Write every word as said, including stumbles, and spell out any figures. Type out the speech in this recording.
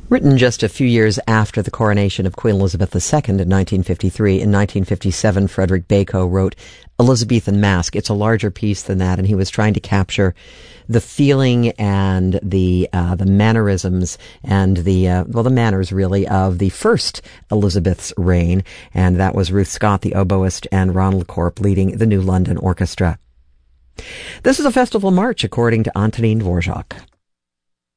Written just a few years after the coronation of Queen Elizabeth the Second in nineteen fifty-three, in nineteen fifty-seven, Frederick Bacon wrote Elizabethan Masque. It's a larger piece than that, and he was trying to capture the feeling and the uh, the mannerisms and the, uh, well, the manners, really, of the first Elizabeth's reign, and that was Ruth Scott, the oboist, and Ronald Corp leading the New London Orchestra. This is a festival march, according to Antonin Dvorak.